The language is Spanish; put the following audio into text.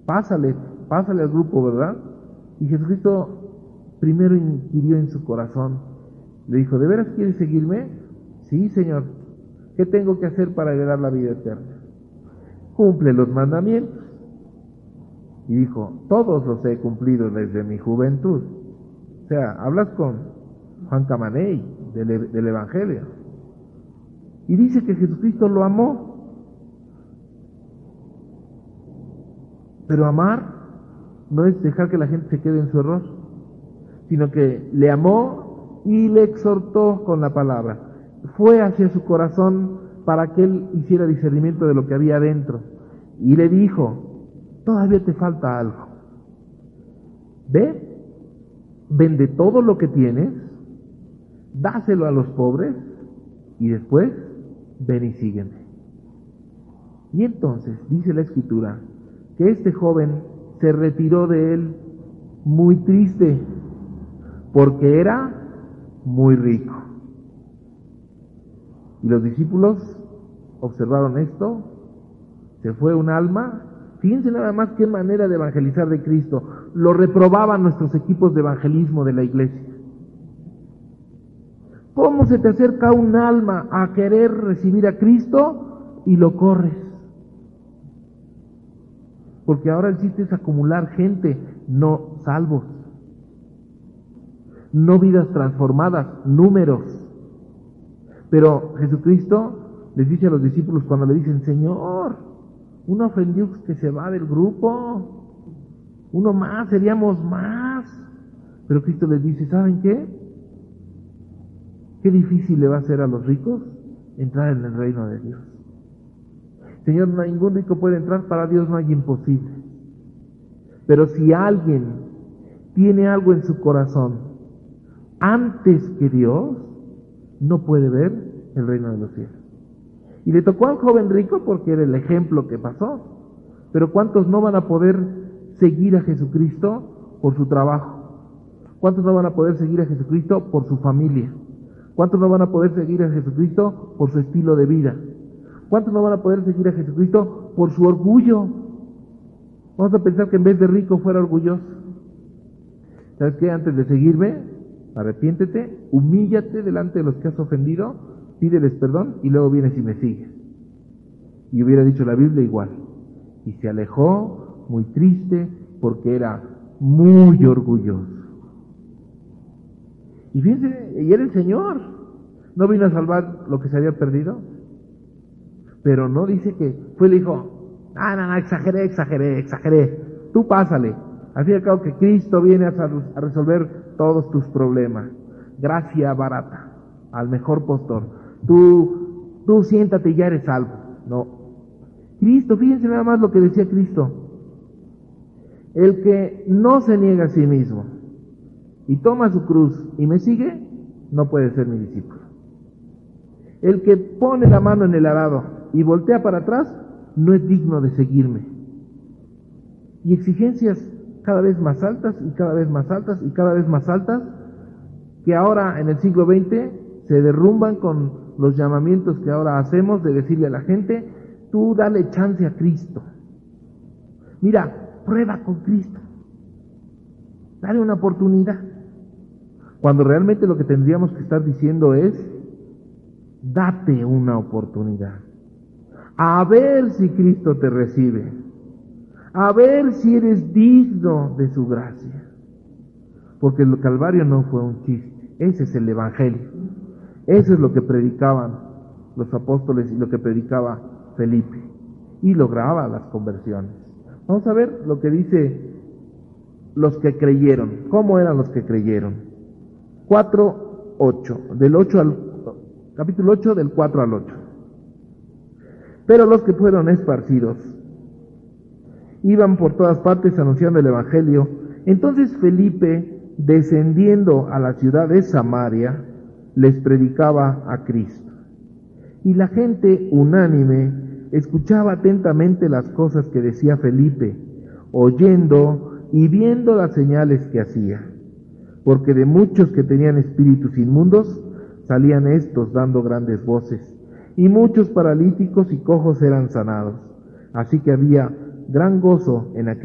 pásale al grupo, ¿verdad? Y Jesucristo primero inquirió en su corazón, le dijo, ¿de veras quieres seguirme? Sí, Señor. ¿Qué tengo que hacer para heredar la vida eterna? Cumple los mandamientos. Y dijo, todos los he cumplido desde mi juventud. O sea, hablas con Juan Camaney del Evangelio. Y dice que Jesucristo lo amó. Pero amar no es dejar que la gente se quede en su error, sino que le amó y le exhortó con la palabra. Fue hacia su corazón para que él hiciera discernimiento de lo que había adentro. Y le dijo, todavía te falta algo. Ve, vende todo lo que tienes, dáselo a los pobres y después ven y sígueme. Y entonces dice la Escritura que este joven se retiró de él muy triste porque era muy rico. Y los discípulos observaron esto, se fue un alma. Fíjense nada más qué manera de evangelizar de Cristo. Lo reprobaban nuestros equipos de evangelismo de la iglesia. ¿Cómo se te acerca un alma a querer recibir a Cristo y lo corres? Porque ahora el chiste es acumular gente, no salvos, no vidas transformadas, números. Pero Jesucristo les dice a los discípulos cuando le dicen, Señor, uno ofendió que se va del grupo, uno más, seríamos más. Pero Cristo les dice, ¿saben qué? Qué difícil le va a ser a los ricos entrar en el reino de Dios. Señor, ningún rico puede entrar, para Dios no hay imposible. Pero si alguien tiene algo en su corazón antes que Dios, no puede ver el reino de los cielos. Y le tocó al joven rico porque era el ejemplo que pasó. Pero ¿cuántos no van a poder seguir a Jesucristo por su trabajo? ¿Cuántos no van a poder seguir a Jesucristo por su familia? ¿Cuántos no van a poder seguir a Jesucristo por su estilo de vida? ¿Cuántos no van a poder seguir a Jesucristo por su orgullo? Vamos a pensar que en vez de rico fuera orgulloso. ¿Sabes qué? Antes de seguirme, arrepiéntete, humíllate delante de los que has ofendido, pídeles perdón y luego vienes y me sigues. Y hubiera dicho la Biblia igual. Y se alejó muy triste porque era muy orgulloso. Y fíjense, y era el Señor. ¿No vino a salvar lo que se había perdido? Pero no dice que fue y le dijo, no, exageré. Tú pásale. Al fin y al cabo que Cristo viene a resolver todos tus problemas. Gracia barata al mejor postor. Tú siéntate y ya eres salvo. No. Cristo, fíjense nada más lo que decía Cristo. El que no se niega a sí mismo y toma su cruz y me sigue, no puede ser mi discípulo. El que pone la mano en el arado y voltea para atrás, no es digno de seguirme. Y exigencias cada vez más altas y cada vez más altas y cada vez más altas, que ahora en el siglo XX se derrumban con los llamamientos que ahora hacemos de decirle a la gente, tú dale chance a Cristo. Mira, prueba con Cristo. Dale una oportunidad. Cuando realmente lo que tendríamos que estar diciendo es, date una oportunidad. A ver si Cristo te recibe. A ver si eres digno de su gracia. Porque el Calvario no fue un chiste. Ese es el Evangelio. Eso es lo que predicaban los apóstoles y lo que predicaba Felipe. Y lograba las conversiones. Vamos a ver lo que dice los que creyeron. ¿Cómo eran los que creyeron? 4:8. Capítulo 8 del 4 al 8. Pero los que fueron esparcidos iban por todas partes anunciando el Evangelio. Entonces Felipe, descendiendo a la ciudad de Samaria, les predicaba a Cristo. Y la gente unánime escuchaba atentamente las cosas que decía Felipe, oyendo y viendo las señales que hacía. Porque de muchos que tenían espíritus inmundos, salían estos dando grandes voces, y muchos paralíticos y cojos eran sanados. Así que había gran gozo en aquel